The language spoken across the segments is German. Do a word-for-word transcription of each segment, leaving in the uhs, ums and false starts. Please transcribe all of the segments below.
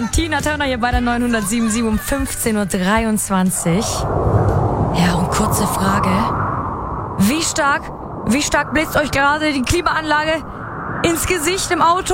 Tina Turner hier bei der neunhundertsieben Komma sieben um fünfzehn Uhr dreiundzwanzig. Ja, und kurze Frage. Wie stark, wie stark bläst euch gerade die Klimaanlage ins Gesicht im Auto?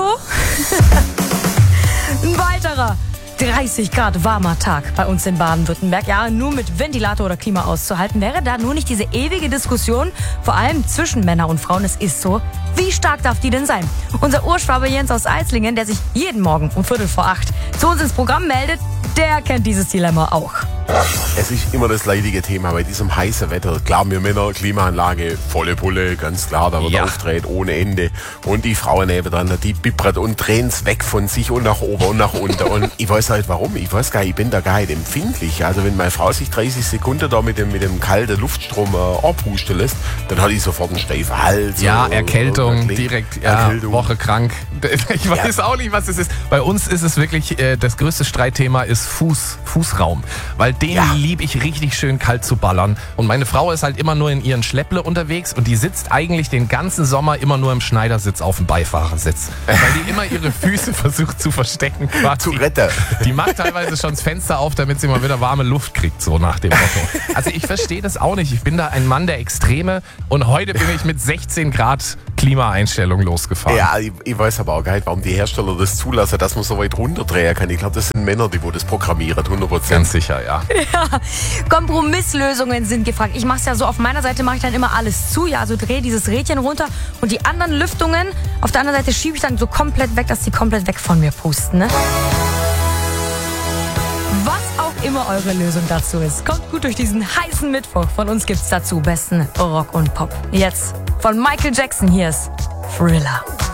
Ein weiterer dreißig Grad warmer Tag bei uns in Baden-Württemberg. Ja, nur mit Ventilator oder Klima auszuhalten. Wäre da nur nicht diese ewige Diskussion, vor allem zwischen Männern und Frauen, es ist so, wie stark darf die denn sein? Unser Urschwabe Jens aus Eislingen, der sich jeden Morgen um Viertel vor acht zu uns ins Programm meldet, der kennt dieses Dilemma auch. Es ist immer das leidige Thema bei diesem heißen Wetter. Klar, wir Männer, Klimaanlage, volle Pulle, ganz klar, da wird Ja. aufgedreht ohne Ende. Und die Frauen nebendran, die bippert und drehen's weg von sich und nach oben und nach unten. Und ich weiß halt warum. Ich weiß gar nicht, ich bin da gar nicht empfindlich. Also wenn meine Frau sich dreißig Sekunden da mit dem, mit dem kalten Luftstrom äh, abhusten lässt, dann hat ich sofort einen steifen Hals. Ja, oder- Erkältung, oder- direkt, ja, Erkältung. Woche krank. Ich weiß Ja. auch nicht, was es ist. Bei uns ist es wirklich, äh, das größte Streitthema ist Fuß, Fußraum. Weil den Ja. liebe ich richtig schön kalt zu ballern. Und meine Frau ist halt immer nur in ihren Schlepple unterwegs und die sitzt eigentlich den ganzen Sommer immer nur im Schneidersitz auf dem Beifahrersitz. Weil die immer ihre Füße versucht zu verstecken. Zu quasi. retten. Die macht teilweise schon das Fenster auf, damit sie mal wieder warme Luft kriegt, so nach dem Motto. Also ich verstehe das auch nicht. Ich bin da ein Mann der Extreme und heute bin ich mit sechzehn Grad Klimaeinstellung losgefahren. Ja, ich, ich weiß aber auch gar nicht, warum die Hersteller das zulassen, dass man so weit runterdrehen kann. Ich glaube, das sind Männer, die wo das programmieren, hundert Prozent. Ganz sicher, ja. Kompromisslösungen sind gefragt. Ich mache es ja so, auf meiner Seite mache ich dann immer alles zu, ja, also drehe dieses Rädchen runter und die anderen Lüftungen auf der anderen Seite schiebe ich dann so komplett weg, dass die komplett weg von mir pusten, ne? Was auch immer eure Lösung dazu ist, kommt gut durch diesen heißen Mittwoch. Von uns gibt's dazu besten Rock und Pop. Jetzt von Michael Jackson, hier ist Thriller.